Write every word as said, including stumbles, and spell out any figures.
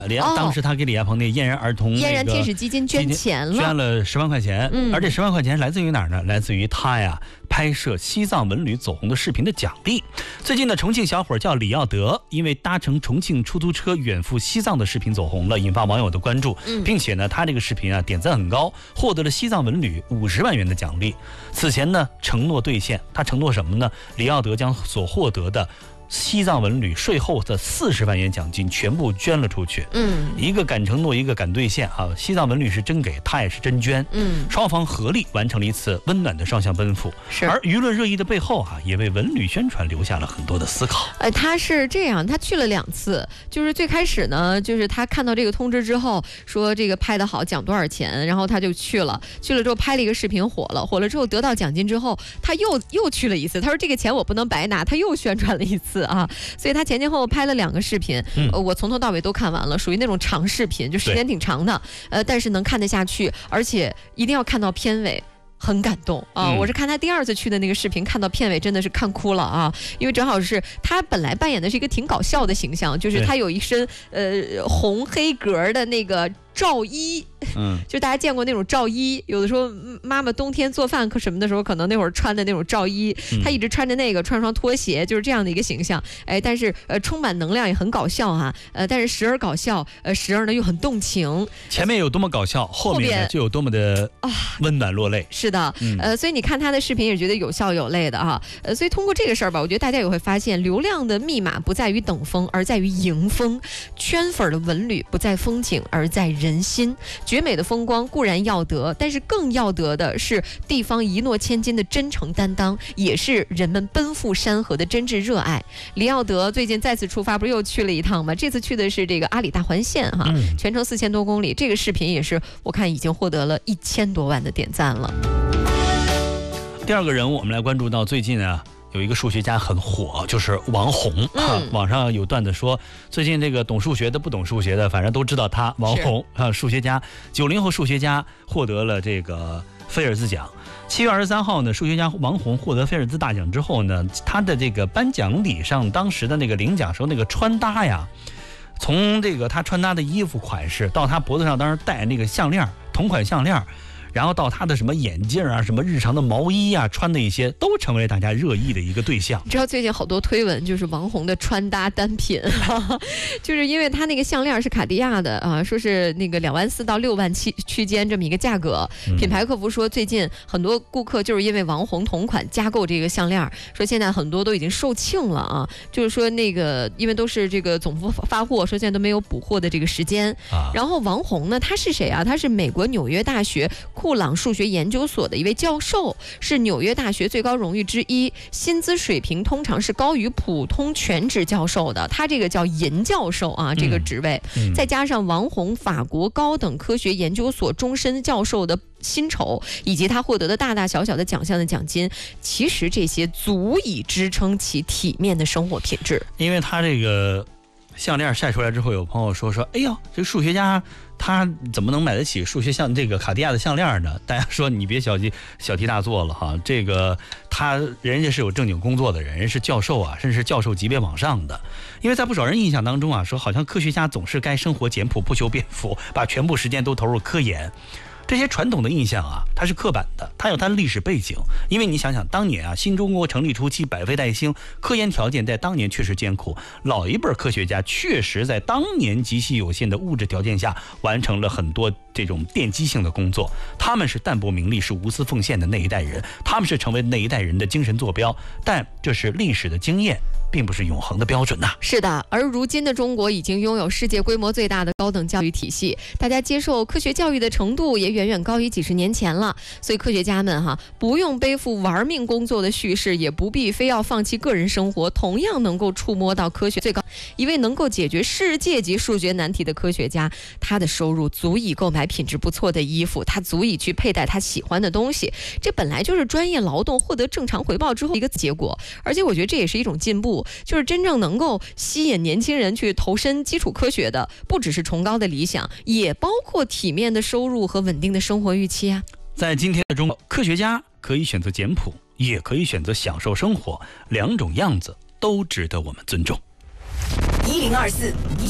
李亚、哦、当时他给李亚鹏那嫣然儿童、那个、 嫣然天使基金捐钱了， 捐了十万块钱、嗯，而这十万块钱来自于哪儿呢？来自于他呀拍摄西藏文旅走红的视频的奖励。最近呢，重庆小伙叫李耀德，因为搭乘重庆出租车远赴西藏的视频走红了，引发网友的关注，嗯、并且呢，他这个视频啊点赞很高，获得了西藏文旅五十万元的奖励。此前呢，承诺兑现，他承诺什么呢？李耀德将所获得的西藏文旅税后的四十万元奖金全部捐了出去。嗯，一个敢承诺，一个敢兑现啊！西藏文旅是真给，他也是真捐。嗯，双方合力完成了一次温暖的双向奔赴。是，而舆论热议的背后啊，也为文旅宣传留下了很多的思考。 呃，他是这样，他去了两次，就是最开始呢，就是他看到这个通知之后，说这个拍得好，奖多少钱，然后他就去了，去了之后拍了一个视频，火了，火了之后得到奖金之后，他又又去了一次，他说这个钱我不能白拿，他又宣传了一次。啊，所以他前前后后拍了两个视频，嗯呃、我从头到尾都看完了，属于那种长视频，就时间挺长的，呃，但是能看得下去，而且一定要看到片尾。很感动啊、呃嗯！我是看他第二次去的那个视频，看到片尾真的是看哭了啊！因为正好是他本来扮演的是一个挺搞笑的形象，就是他有一身呃红黑格的那个罩衣，嗯，就大家见过那种罩衣，有的时候妈妈冬天做饭可什么的时候，可能那会儿穿的那种罩衣，嗯、他一直穿着那个，穿双拖鞋，就是这样的一个形象。哎，但是呃充满能量，也很搞笑哈、啊，呃，但是时而搞笑，呃，时而呢又很动情。 前面有多么搞笑，后面就有多么的啊温暖落泪。 是的，嗯、呃，所以你看他的视频也觉得有笑有泪的哈。呃，所以通过这个事儿吧，我觉得大家也会发现，流量的密码不在于等风，而在于迎风；圈粉的文旅不在风景，而在人心。绝美的风光固然要得，但是更要得的是地方一诺千金的真诚担当，也是人们奔赴山河的真挚热爱。李耀德最近再次出发，不是又去了一趟吗？这次去的是这个阿里大环线哈，嗯、全程四千多公里。这个视频也是我看已经获得了一千多万的点赞了。 第二个人物，我们来关注到最近啊。有一个数学家很火，就是王洪、嗯、啊。网上有段子说，最近这个懂数学的、不懂数学的，反正都知道他。王洪啊，数学家，九零后数学家获得了这个菲尔兹奖。七月二十三号呢，数学家王洪获得菲尔兹大奖之后呢，他的这个颁奖礼上，当时的那个领奖时候那个穿搭呀，从这个他穿搭的衣服款式到他脖子上当时戴那个项链，同款项链。然后到他的什么眼镜啊，什么日常的毛衣啊，穿的一些都成为大家热议的一个对象。 你知道最近好多推文就是王洪的穿搭单品，就是因为他那个项链是卡地亚的啊，说是那个两万四到六万区区间这么一个价格。嗯、品牌客服说，最近很多顾客就是因为王洪同款加购这个项链，说现在很多都已经售罄了啊，就是说那个因为都是这个总部发货，说现在都没有补货的这个时间。啊、然后王洪呢，他是谁啊？他是美国纽约大学库朗数学研究所的一位教授，是纽约大学最高荣誉之一，薪资水平通常是高于普通全职教授的，他这个叫银教授啊，这个职位、嗯嗯、再加上王洪法国高等科学研究所终身教授的薪酬，以及他获得的大大小小的奖项的奖金，其实这些足以支撑起体面的生活品质。 因为他这个项链晒出来之后，有朋友说说，哎呦，这个数学家他怎么能买得起数学像这个卡地亚的项链呢？大家说你别小题小题大做了哈，这个他人家是有正经工作的人，人是教授啊，甚至是教授级别往上的。因为在不少人印象当中啊，说好像科学家总是该生活简朴，不求变富，把全部时间都投入科研。这些传统的印象啊，它是刻板的，它有它的历史背景。因为你想想，当年啊，新中国成立初期，百废待兴，科研条件在当年确实艰苦。老一辈科学家确实在当年极其有限的物质条件下，完成了很多这种奠基性的工作。他们是淡泊名利，是无私奉献的那一代人，他们是成为那一代人的精神坐标。但这是历史的经验，并不是永恒的标准呐、啊。 是的，而如今的中国已经拥有世界规模最大的高等教育体系，大家接受科学教育的程度也远远高于几十年前了。所以科学家们哈，不用背负玩命工作的叙事，也不必非要放弃个人生活，同样能够触摸到科学最高。一位能够解决世界级数学难题的科学家，他的收入足以购买品质不错的衣服，他足以去佩戴他喜欢的东西。这本来就是专业劳动获得正常回报之后一个结果，而且我觉得这也是一种进步。就是真正能够吸引年轻人去投身基础科学的，不只是崇高的理想，也包括体面的收入和稳定的生活预期啊。 在今天的中国，科学家可以选择简朴，也可以选择享受生活，两种样子都值得我们尊重。 一零二四。